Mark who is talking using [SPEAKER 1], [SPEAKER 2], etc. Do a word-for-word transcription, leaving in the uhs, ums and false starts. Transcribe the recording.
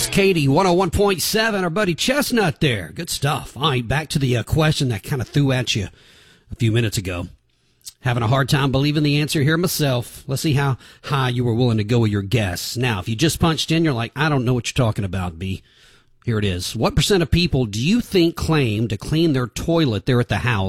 [SPEAKER 1] Katie, one oh one point seven, our buddy Chestnut there. Good stuff. All right, back to the uh, question that kind of threw at you a few minutes ago. Having a hard time believing the answer here myself. Let's see how high you were willing to go with your guess. Now, if you just punched in, you're like, I don't know what you're talking about, B. Here it is. What percent of people do you think claim to clean their toilet there at the house